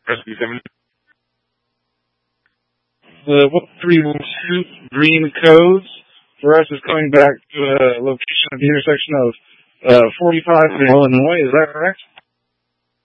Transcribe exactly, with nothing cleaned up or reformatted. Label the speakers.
Speaker 1: Rescue seven.
Speaker 2: The one three one two green codes for us is coming back to a location at the intersection of uh, forty-five in Illinois. Is that correct?